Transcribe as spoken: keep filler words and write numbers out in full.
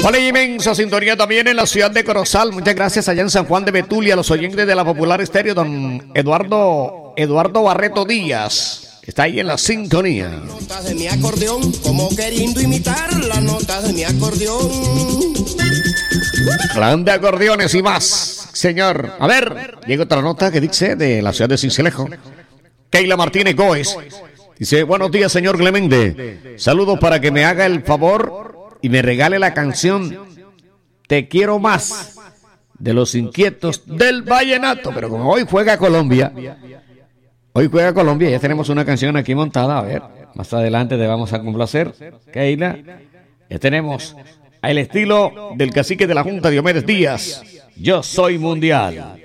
Hola, inmensa sintonía también en la ciudad de Corozal. Muchas gracias allá en San Juan de Betulia, a los oyentes de la Popular Estéreo, don Eduardo, Eduardo Barreto Díaz, que está ahí en la sintonía. Notas de mi acordeón, como queriendo imitar las notas de mi acordeón. Plan de acordeones y más, señor. A ver, llega otra nota que dice de la ciudad de Cincelejo. Keila Martínez Góez dice: buenos días, señor Clemente. Saludos para que me haga el favor y me regale la canción Te quiero más de Los Inquietos del Vallenato. Pero como hoy juega Colombia, hoy juega Colombia, ya tenemos una canción aquí montada. A ver, más adelante te vamos a complacer, Keila. Ya tenemos al estilo del cacique de la Junta, Diomedes Díaz, Yo Soy Mundial.